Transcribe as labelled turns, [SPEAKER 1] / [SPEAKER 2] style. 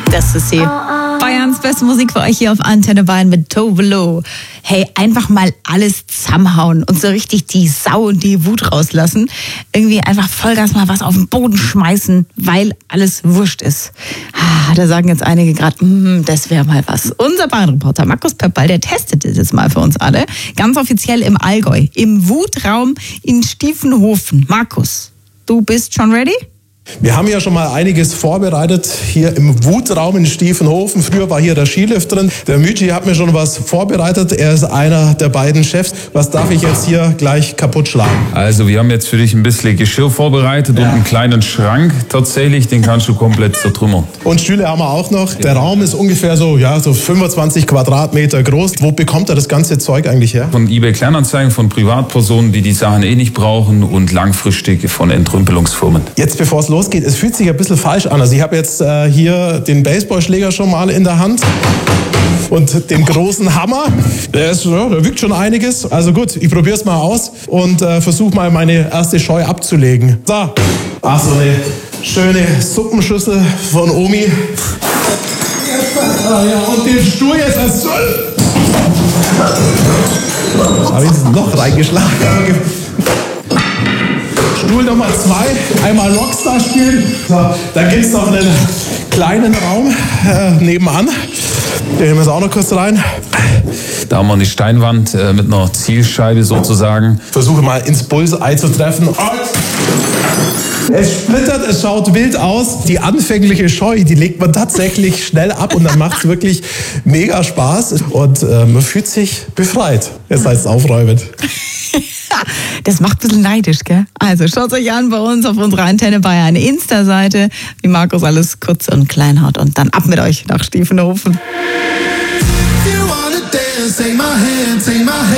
[SPEAKER 1] Das ist sie. Bayerns beste Musik für euch hier auf Antenne Bayern mit Tove Lo. Hey, einfach mal alles zusammenhauen und so richtig die Sau und die Wut rauslassen. Irgendwie einfach Vollgas mal was auf den Boden schmeißen, weil alles wurscht ist. Da sagen jetzt einige gerade, das wäre mal was. Unser Bayern-Reporter Markus Pöppal, der testet das jetzt mal für uns alle. Ganz offiziell im Allgäu, im Wutraum in Stiefenhofen. Markus, du bist schon ready?
[SPEAKER 2] Wir haben ja schon mal einiges vorbereitet hier im Wutraum in Stiefenhofen. Früher war hier der Skilift drin. Der Müji hat mir schon was vorbereitet. Er ist einer der beiden Chefs. Was darf ich jetzt hier gleich kaputt schlagen?
[SPEAKER 3] Also wir haben jetzt für dich ein bisschen Geschirr vorbereitet und einen kleinen Schrank tatsächlich. Den kannst du komplett zertrümmern.
[SPEAKER 2] Und Stühle haben wir auch noch. Der Raum ist ungefähr so 25 Quadratmeter groß. Wo bekommt er das ganze Zeug eigentlich her?
[SPEAKER 3] Von eBay Kleinanzeigen, von Privatpersonen, die Sachen nicht brauchen und langfristig von Entrümpelungsfirmen.
[SPEAKER 2] Jetzt bevor es losgeht, es fühlt sich ein bisschen falsch an. Also ich habe jetzt hier den Baseballschläger schon mal in der Hand und den großen Hammer. Der wiegt schon einiges. Also gut, ich probiere es mal aus und versuche mal meine erste Scheu abzulegen. So, so eine schöne Suppenschüssel von Omi. Und den Stuhl jetzt als habe ich ein Loch reingeschlagen. Stuhl Nummer 2, einmal Rockstar spielen. So, dann gibt es noch einen kleinen Raum nebenan. Den nehmen wir jetzt auch noch kurz rein.
[SPEAKER 3] Da haben wir eine Steinwand mit einer Zielscheibe sozusagen.
[SPEAKER 2] Versuche mal ins Bullseye zu treffen. Es splittert, es schaut wild aus. Die anfängliche Scheu, die legt man tatsächlich schnell ab und dann macht es wirklich mega Spaß. Und man fühlt sich befreit. Das heißt aufräumend.
[SPEAKER 1] Das macht ein bisschen neidisch, gell? Also schaut euch an bei uns auf unserer Antenne Bayern Insta-Seite, wie Markus alles kurz und klein haut. Und dann ab mit euch nach Stiefenhofen.